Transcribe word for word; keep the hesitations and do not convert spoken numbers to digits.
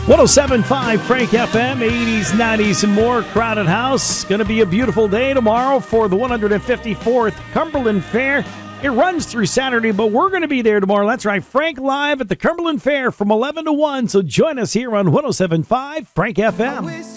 one oh seven point five Frank F M, eighties, nineties, and more. Crowded house. Going to be a beautiful day tomorrow for the one hundred fifty-fourth Cumberland Fair. It runs through Saturday, but we're going to be there tomorrow. That's right, Frank live at the Cumberland Fair from eleven to one. So join us here on one oh seven point five Frank F M.